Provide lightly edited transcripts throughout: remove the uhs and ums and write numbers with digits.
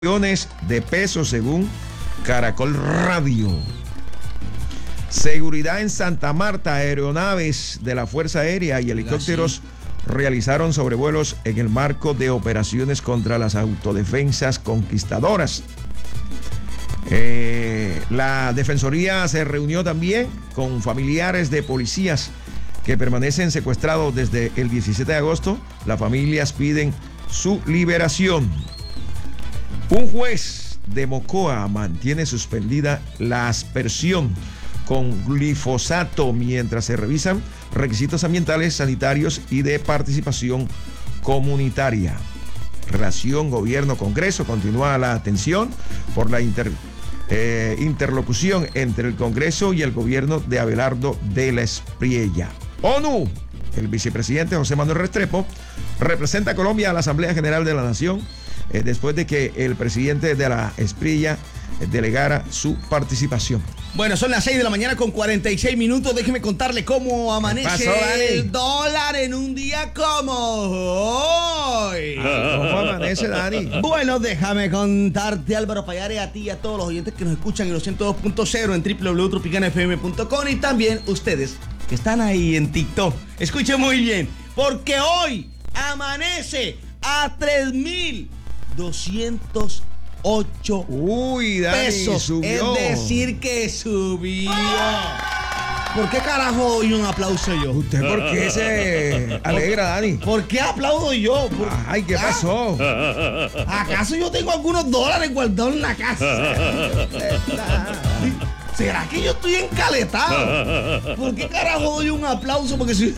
millones de pesos según Caracol Radio. Seguridad en Santa Marta, aeronaves de la Fuerza Aérea y helicópteros realizaron sobrevuelos en el marco de operaciones contra las autodefensas conquistadoras. La Defensoría se reunió también con familiares de policías que permanecen secuestrados desde el 17 de agosto. Las familias piden su liberación. Un juez de Mocoa mantiene suspendida la aspersión con glifosato mientras se revisan requisitos ambientales, sanitarios y de participación comunitaria. Relación gobierno-congreso. Continúa la atención por la interlocución entre el Congreso y el gobierno de Abelardo de la Espriella. ONU. El vicepresidente José Manuel Restrepo representa a Colombia a la Asamblea General de la Nación después de que el presidente de la Espriella delegara su participación. Bueno, son las 6 de la mañana con 46 minutos. Déjeme contarle cómo amanece el dólar en un día como hoy. ¿Cómo amanece, Dani? Bueno, déjame contarte, Álvaro Payare, a ti y a todos los oyentes que nos escuchan en los 102.0 en www.tropicanafm.com y también ustedes que están ahí en TikTok. Escuchen muy bien, porque hoy amanece a 3.208 Dani, pesos. subió. Es decir, que subió. ¿Por qué carajo doy un aplauso yo? ¿Usted por qué se alegra, Dani? ¿Por qué aplaudo yo? Ay, ¿qué pasó? ¿Acaso yo tengo algunos dólares guardados en la casa? ¿Será que yo estoy encaletado? ¿Por qué carajo doy un aplauso? Porque si...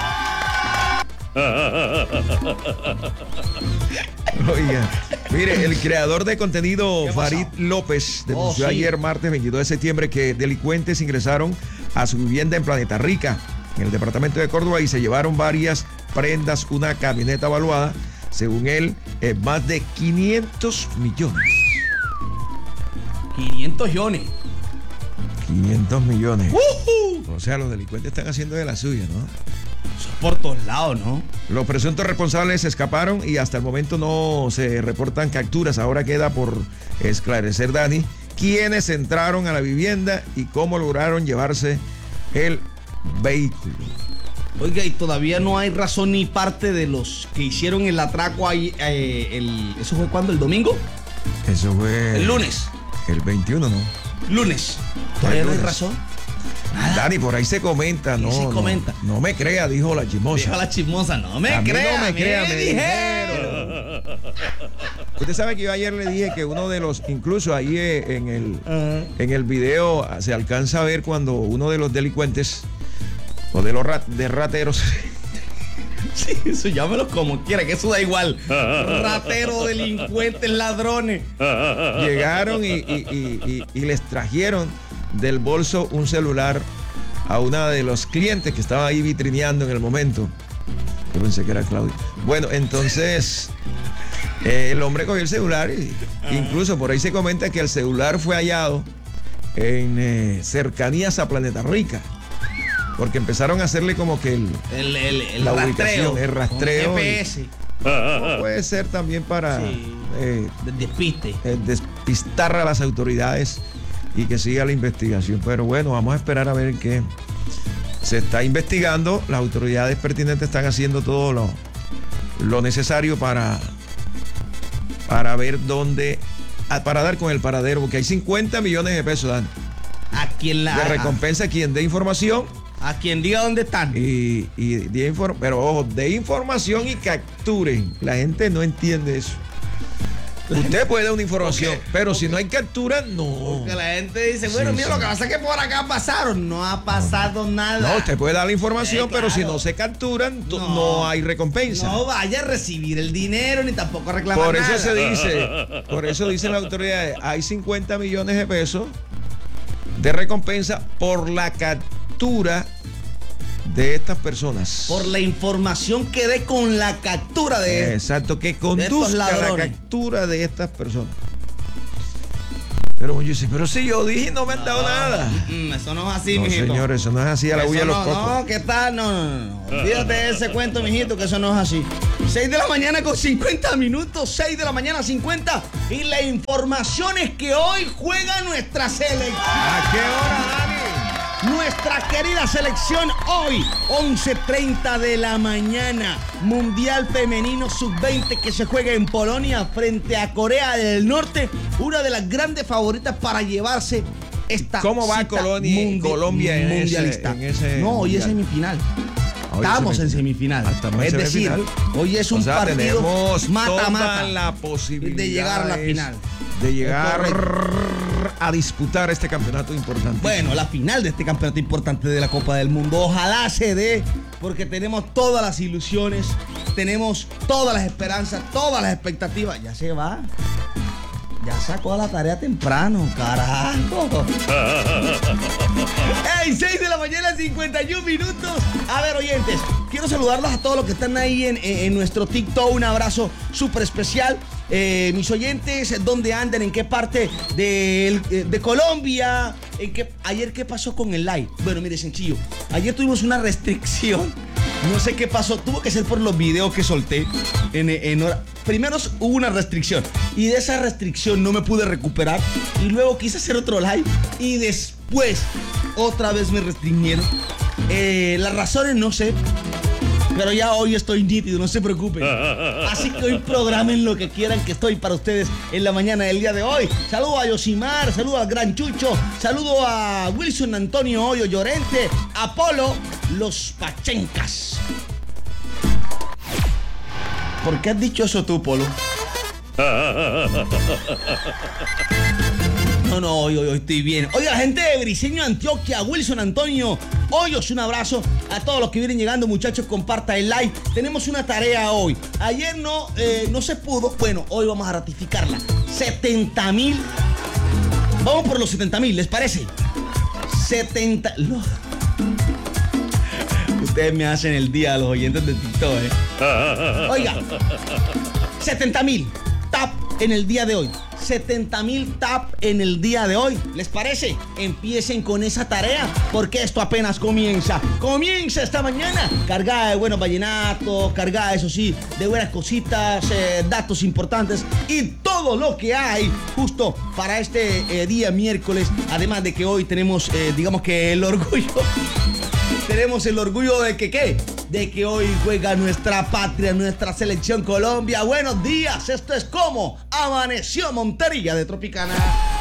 Oiga, mire, el creador de contenido Farid López denunció ayer, martes 22 de septiembre, que delincuentes ingresaron a su vivienda en Planeta Rica, en el departamento de Córdoba, y se llevaron varias prendas, una camioneta evaluada, según él, más de 500 millones. 500 millones. 500 millones. O sea, los delincuentes están haciendo de la suya, ¿no? Eso es por todos lados, ¿no? Los presuntos responsables escaparon y hasta el momento no se reportan capturas. Ahora queda por esclarecer, Dani, quiénes entraron a la vivienda y cómo lograron llevarse el vehículo. Oiga, y todavía no hay razón ni parte de los que hicieron el atraco ahí. ¿Eso fue cuándo? ¿El domingo? Eso fue... El lunes. El 21, ¿no? Lunes. ¿Todavía no hay razón? Nada. Dani, por ahí se comenta, ¿no? Sí, se comenta. No me crea, dijo la chismosa. Dijo la chismosa, no me A mí crea. no me crea, me me dijeron. Usted sabe que yo ayer le dije que uno de los, incluso ahí en el video se alcanza a ver cuando uno de los delincuentes o de los rateros. Sí, eso llámelo como quiera, que eso da igual. Ratero, delincuentes, ladrones. Llegaron y les trajeron del bolso un celular a una de los clientes que estaba ahí vitrineando en el momento. Yo pensé que era Claudia. Bueno, entonces el hombre cogió el celular y incluso por ahí se comenta que el celular fue hallado en cercanías a Planeta Rica, porque empezaron a hacerle como que la rastreo, ubicación, el rastreo. GPS. Puede ser también para despiste. Despistar a las autoridades y que siga la investigación. Pero bueno, vamos a esperar a ver qué se está investigando. Las autoridades pertinentes están haciendo todo lo necesario para ver dónde, para dar con el paradero, porque hay 50 millones de pesos, Dan, de recompensa a quien dé información. A quien diga dónde están. Pero ojo, de información y capturen. La gente no entiende eso. Usted puede dar una información, pero si no hay captura, no. Porque la gente dice, bueno, mira, lo que pasa es que por acá pasaron. No ha pasado nada. No, usted puede dar la información, pero claro. si no se capturan, no hay recompensa. No vaya a recibir el dinero ni tampoco a reclamar nada. Por eso dicen las autoridades, hay 50 millones de pesos de recompensa por la captura de estas personas. Por la información que dé con la captura de... Exacto, que conduzca a la captura de estas personas. Pero yo dice, pero si yo dije no me han dado nada. Eso no es así, no, mijito. Señores, eso no es así a la bulla de los cocos. No, ¿qué tal? No. Olvídate de ese cuento, mijito, que eso no es así. 6 de la mañana con 50 minutos, 6 de la mañana 50. Y la información es que hoy juega nuestra selección. ¿A qué hora, Dani? Nuestra querida selección hoy, 11:30 de la mañana. Mundial Femenino Sub-20 que se juega en Polonia frente a Corea del Norte. Una de las grandes favoritas para llevarse esta ¿Cómo va Colombia en mundialista? No, hoy es semifinal. Estamos en semifinal. Es decir, hoy es un partido mata-mata. La posibilidad de llegar a la final. De llegar a disputar este campeonato importante. Bueno, la final de este campeonato importante de la Copa del Mundo. Ojalá se dé, porque tenemos todas las ilusiones, tenemos todas las esperanzas, todas las expectativas. Ya se va. Ya sacó la tarea temprano, carajo. ¡Ey! 6 de la mañana, 51 minutos. A ver, oyentes, quiero saludarlos a todos los que están ahí en nuestro TikTok. Un abrazo súper especial. Mis oyentes, ¿dónde andan? ¿En qué parte de Colombia? ¿Ayer qué pasó con el live? Bueno, mire, sencillo. Ayer tuvimos una restricción. No sé qué pasó. Tuvo que ser por los videos que solté en hora. Primero hubo una restricción. Y de esa restricción no me pude recuperar. Y luego quise hacer otro live. Y después otra vez me restringieron. Las razones no sé. Pero ya hoy estoy nítido, no se preocupen. Así que hoy programen lo que quieran, que estoy para ustedes en la mañana del día de hoy. Saludo a Yosimar, saludo al Gran Chucho, saludo a Wilson Antonio Hoyo Llorente, Apolo, los Pachencas. ¿Por qué has dicho eso tú, Polo? No, hoy estoy bien. Oiga, la gente de Briceño, Antioquia, Wilson Antonio Hoyos, un abrazo a todos los que vienen llegando, muchachos, comparta el like. Tenemos una tarea hoy. Ayer no se pudo. Bueno, hoy vamos a ratificarla. 70,000. Vamos por los 70,000, ¿les parece? 70. Ustedes me hacen el día a los oyentes de TikTok, Oiga, 70,000 tap en el día de hoy. 70,000 tap en el día de hoy. ¿Les parece? Empiecen con esa tarea, porque esto apenas comienza. Comienza esta mañana cargada de buenos vallenatos, cargada, eso sí, de buenas cositas, datos importantes y todo lo que hay justo para este día miércoles. Además de que hoy tenemos, digamos que el orgullo. Tenemos el orgullo de que, ¿qué? De que hoy juega nuestra patria, nuestra selección Colombia. Buenos días, esto es Como Amaneció Montería de Tropicana.